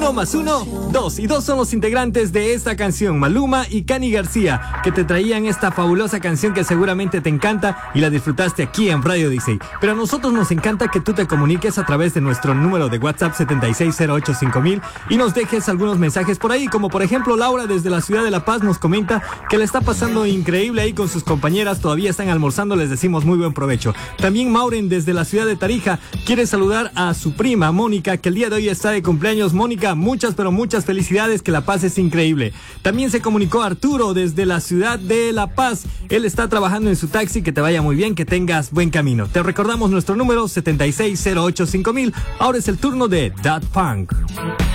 1 más 1, 2. Y 2 son los integrantes de esta canción, Maluma y Cani García, que te traían esta fabulosa canción que seguramente te encanta y la disfrutaste aquí en Radio Disney. Pero a nosotros nos encanta que tú te comuniques a través de nuestro número de WhatsApp 76085000 y nos dejes algunos mensajes por ahí, como por ejemplo Laura desde la ciudad de La Paz nos comenta que le está pasando increíble ahí con sus compañeras, todavía están almorzando, les decimos muy buen provecho. También Mauren desde la ciudad de Tarija quiere saludar a su prima Mónica, que el día de hoy está de cumpleaños. Mónica, muchas pero muchas felicidades, que la pases increíble. También se comunicó Arturo desde la ciudad de La Paz, él está trabajando en su taxi, que te vaya muy bien, que tengas buen camino. Te recordamos nuestro número 76085000. Ahora es el turno de Daft Punk.